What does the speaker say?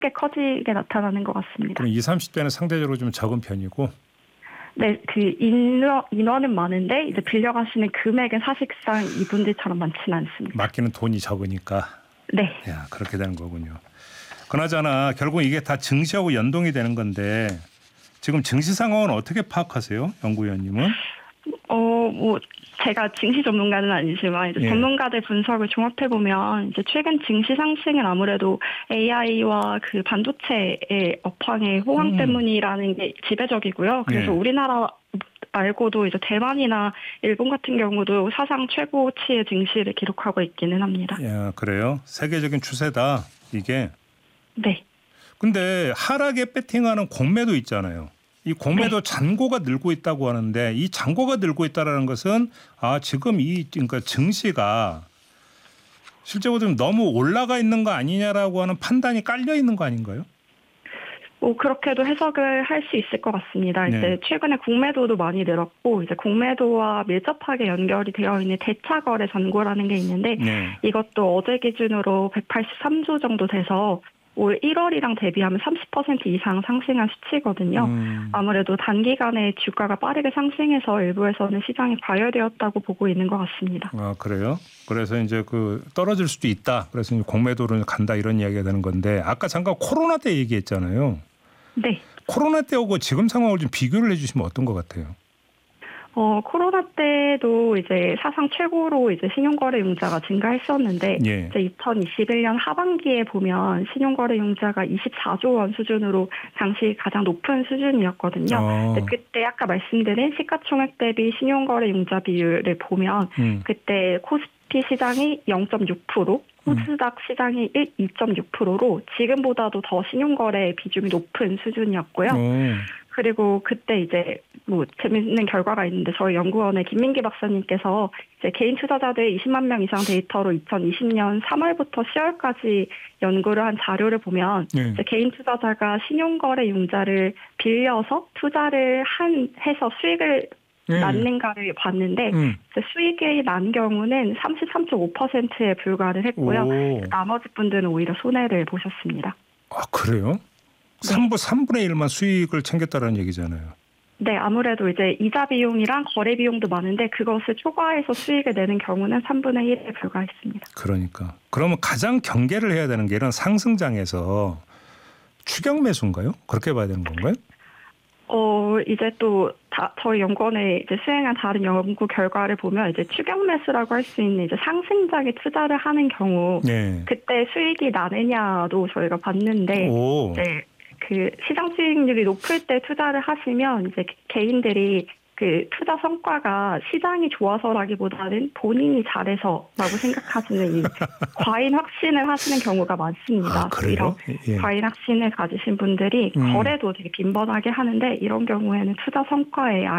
꽤 커지게 나타나는 것 같습니다. 그럼 20, 30대는 상대적으로 좀 적은 편이고? 네, 인원은 많은데 이제 빌려가시는 금액은 사실상 이분들처럼 많지는 않습니다. 맡기는 돈이 적으니까. 네. 야, 그렇게 되는 거군요. 그나저나 결국 이게 다 증시하고 연동이 되는 건데 지금 증시 상황은 어떻게 파악하세요, 연구위원님은? 제가 증시 전문가는 아니지만 이제 전문가들 분석을 종합해 보면 이제 최근 증시 상승은 아무래도 AI와 그 반도체의 업황의 호황 때문이라는 게 지배적이고요. 그래서 우리나라 말고도 이제 대만이나 일본 같은 경우도 사상 최고치의 증시를 기록하고 있기는 합니다. 야, 그래요? 세계적인 추세다 이게. 네. 근데 하락에 배팅하는 공매도 있잖아요. 이 공매도 잔고가 늘고 있다고 하는데 이 잔고가 늘고 있다는 것은 지금 그러니까 증시가 실제로 좀 너무 올라가 있는 거 아니냐라고 하는 판단이 깔려 있는 거 아닌가요? 그렇게도 해석을 할 수 있을 것 같습니다. 네. 이제 최근에 공매도도 많이 늘었고 이제 공매도와 밀접하게 연결이 되어 있는 대차거래 잔고라는 게 있는데 이것도 어제 기준으로 183조 정도 돼서 올 1월이랑 대비하면 30% 이상 상승한 수치거든요. 아무래도 단기간에 주가가 빠르게 상승해서 일부에서는 시장이 과열되었다고 보고 있는 것 같습니다. 아, 그래요? 그래서 이제 떨어질 수도 있다. 그래서 이제 공매도로 간다 이런 이야기가 되는 건데 아까 잠깐 코로나 때 얘기했잖아요. 네. 코로나 때하고 지금 상황을 좀 비교를 해주시면 어떤 것 같아요? 코로나 때도 이제 사상 최고로 이제 신용거래 융자가 증가했었는데 이제 2021년 하반기에 보면 신용거래 융자가 24조 원 수준으로 당시 가장 높은 수준이었거든요. 근데 그때 아까 말씀드린 시가총액 대비 신용거래 융자 비율을 보면 그때 코스피 시장이 0.6%, 코스닥 시장이 2.6%로 지금보다도 더 신용거래 비중이 높은 수준이었고요. 그리고 그때 이제 재밌는 결과가 있는데 저희 연구원의 김민기 박사님께서 이제 개인 투자자들 20만 명 이상 데이터로 2020년 3월부터 10월까지 연구를 한 자료를 보면 이제 개인 투자자가 신용거래 융자를 빌려서 투자를 해서 수익을 낳는가를 봤는데 이제 수익이 난 경우는 33.5%에 불과를 했고요. 나머지 분들은 오히려 손해를 보셨습니다. 아, 그래요? 3분의 1만 수익을 챙겼다는 얘기잖아요. 네, 아무래도 이제 이자 비용이랑 거래 비용도 많은데 그것을 초과해서 수익을 내는 경우는 3분의 1에 불과했습니다. 그러니까. 그러면 가장 경계를 해야 되는 게 이런 상승장에서 추격 매수인가요? 그렇게 봐야 되는 건가요? 이제 또 저희 연구원에 이제 수행한 다른 연구 결과를 보면 이제 추격 매수라고 할 수 있는 이제 상승장에 투자를 하는 경우 그때 수익이 나느냐도 저희가 봤는데 이제 그 시장 수익률이 높을 때 투자를 하시면 이제 개인들이 그 투자 성과가 시장이 좋아서라기보다는 본인이 잘해서라고 생각하시는 이 과잉 확신을 하시는 경우가 많습니다. 아, 그래요? 이런 과잉 확신을 가지신 분들이 거래도 되게 빈번하게 하는데 이런 경우에는 투자 성과에